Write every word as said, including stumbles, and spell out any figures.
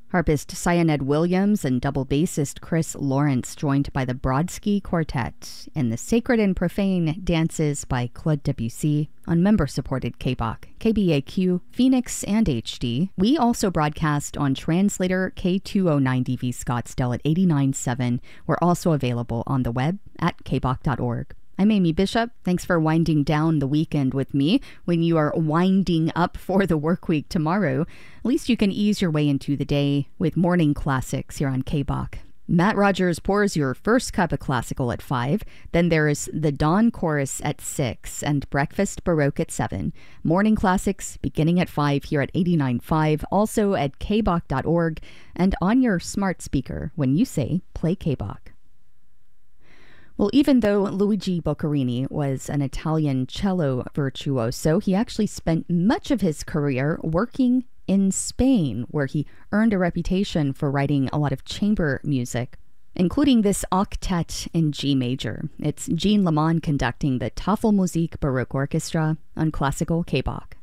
Harpist Cyaned Williams and double bassist Chris Lawrence joined by the Brodsky Quartet and the Sacred and Profane Dances by Claude Debussy on member-supported K B O C, K B A Q, Phoenix, and H D. We also broadcast on translator K two oh nine D V Scottsdale at eighty-nine point seven. We're also available on the web at k b o c dot org. I'm Amy Bishop. Thanks for winding down the weekend with me. When you are winding up for the work week tomorrow, at least you can ease your way into the day with morning classics here on K B O C. Matt Rogers pours your first cup of classical at five. Then there is the Dawn Chorus at six and Breakfast Baroque at seven. Morning classics beginning at five here at eighty-nine point five, also at k b o c dot org and on your smart speaker when you say play K B O C. Well, even though Luigi Boccherini was an Italian cello virtuoso, he actually spent much of his career working in Spain, where he earned a reputation for writing a lot of chamber music, including this octet in G major. It's Jean Lamont conducting the Tafelmusik Baroque Orchestra on Classical K B O C.